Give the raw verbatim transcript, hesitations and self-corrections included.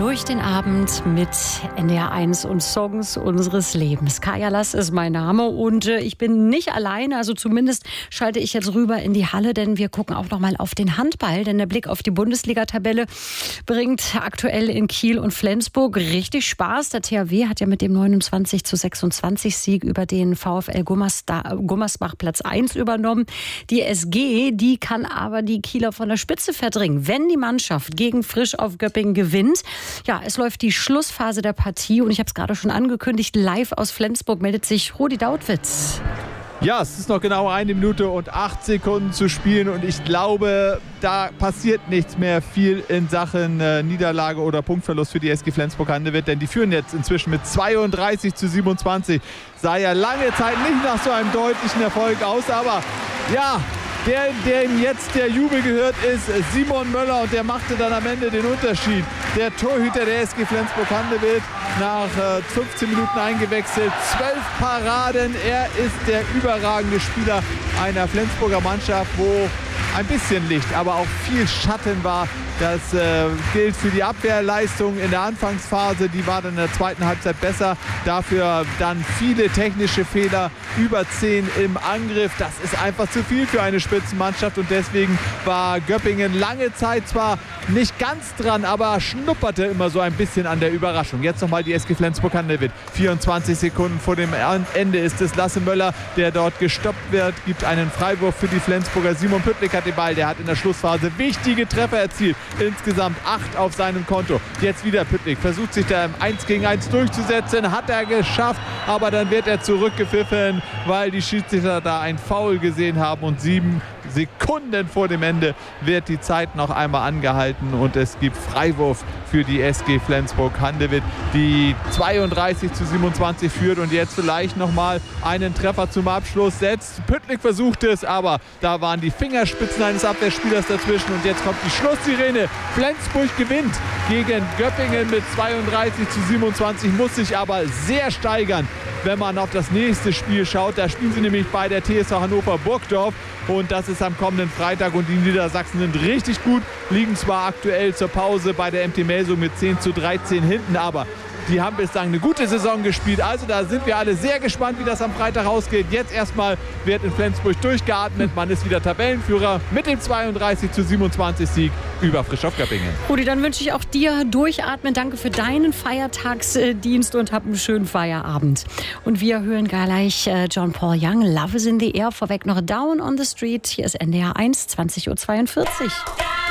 durch den Abend mit N D R eins und Songs unseres Lebens. Kaya Lass ist mein Name und äh, ich bin nicht alleine, also zumindest schalte ich jetzt rüber in die Halle, denn wir gucken auch noch mal auf den Handball, denn der Blick auf die Bundesliga-Tabelle bringt aktuell in Kiel und Flensburg richtig Spaß. Der T H W hat ja mit dem neunundzwanzig zu sechsundzwanzig Sieg über den VfL Gummersbach Platz eins übernommen. Die S G, die kann aber die Kieler von der Spitze verdrängen, wenn die Mannschaft gegen Frisch auf Göppingen gewinnt. Ja, es läuft die Schlussphase der Partie und ich habe es gerade schon angekündigt, live aus Flensburg meldet sich Rudi Dautwitz. Ja, es ist noch genau eine Minute und acht Sekunden zu spielen und ich glaube, da passiert nichts mehr viel in Sachen äh, Niederlage oder Punktverlust für die S G Flensburg-Handewitt, denn die führen jetzt inzwischen mit zweiunddreißig zu siebenundzwanzig. Sah ja lange Zeit nicht nach so einem deutlichen Erfolg aus, aber ja, der, dem jetzt der Jubel gehört, ist Simon Möller und der machte dann am Ende den Unterschied. Der Torhüter der S G Flensburg-Handewitt nach äh, fünfzehn Minuten eingewechselt, zwölf Paraden. Er ist der überragende Spieler einer Flensburger Mannschaft, wo ein bisschen Licht, aber auch viel Schatten war. Das äh, gilt für die Abwehrleistung in der Anfangsphase. Die war dann in der zweiten Halbzeit besser. Dafür dann viele technische Fehler, über zehn im Angriff. Das ist einfach zu viel für eine Spitzenmannschaft. Und deswegen war Göppingen lange Zeit zwar nicht ganz dran, aber schnupperte immer so ein bisschen an der Überraschung. Jetzt nochmal die S G Flensburg-Handewitt. vierundzwanzig Sekunden vor dem Ende ist es Lasse Möller, der dort gestoppt wird. Gibt einen Freiwurf für die Flensburger. Simon Püttlik hat den Ball. Der hat in der Schlussphase wichtige Treffer erzielt. Insgesamt acht auf seinem Konto. Jetzt wieder Püttlik. Versucht sich da im eins gegen eins durchzusetzen. Hat er geschafft. Aber dann wird er zurückgepfiffen, weil die Schiedsrichter da ein Foul gesehen haben. Und sieben Sekunden vor dem Ende wird die Zeit noch einmal angehalten. Und es gibt Freiwurf für die S G Flensburg-Handewitt, die zweiunddreißig zu siebenundzwanzig führt und jetzt vielleicht nochmal einen Treffer zum Abschluss setzt. Püttlik versucht es, aber da waren die Fingerspitzen eines Abwehrspielers dazwischen. Und jetzt kommt die Schlusssirene. Flensburg gewinnt gegen Göppingen mit zweiunddreißig zu siebenundzwanzig, muss sich aber sehr steigern, wenn man auf das nächste Spiel schaut. Da spielen sie nämlich bei der T S V Hannover Burgdorf und das ist am kommenden Freitag und die Niedersachsen sind richtig gut, liegen zwar aktuell zur Pause bei der M T Melsung mit zehn zu dreizehn hinten, aber die haben bislang eine gute Saison gespielt. Also da sind wir alle sehr gespannt, wie das am Freitag ausgeht. Jetzt erstmal wird in Flensburg durchgeatmet. Man ist wieder Tabellenführer mit dem zweiunddreißig zu siebenundzwanzig Sieg über Frisch auf Göppingen. Rudi, dann wünsche ich auch dir durchatmen. Danke für deinen Feiertagsdienst und hab einen schönen Feierabend. Und wir hören gleich John Paul Young, Love is in the Air. Vorweg noch Down on the Street. Hier ist N D R eins, zwanzig Uhr zweiundvierzig.